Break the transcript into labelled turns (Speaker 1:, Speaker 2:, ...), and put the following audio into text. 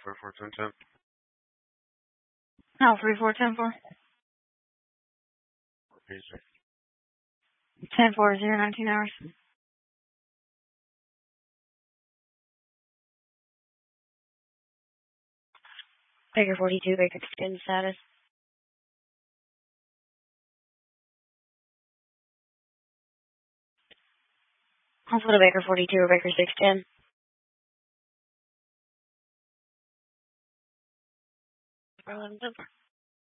Speaker 1: 341010.
Speaker 2: No, 3410-4. 10-4, 19 hours. Baker 42, Baker 10 status. Hospital Baker 42 or Baker 610.